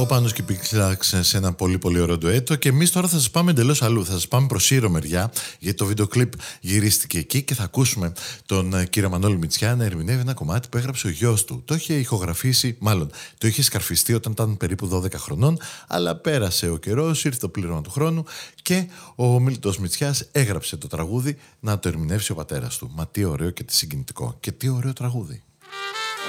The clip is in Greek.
Ο Πάνος και η Πίξλαξ σε ένα πολύ πολύ ωραίο ντουέτο. Και εμείς τώρα θα σας πάμε εντελώς αλλού. Θα σας πάμε προς Σύρο μεριά, γιατί το βίντεο κλιπ γυρίστηκε εκεί και θα ακούσουμε τον κύριο Μανώλη Μητσιά να ερμηνεύει ένα κομμάτι που έγραψε ο γιος του. Το είχε ηχογραφήσει, μάλλον το είχε σκαρφιστεί όταν ήταν περίπου 12 χρονών, αλλά πέρασε ο καιρός, ήρθε το πλήρωμα του χρόνου και ο Μίλτος Μητσιάς έγραψε το τραγούδι να το ερμηνεύσει ο πατέρας του. Μα τι ωραίο και τι συγκινητικό και τι ωραίο τραγούδι.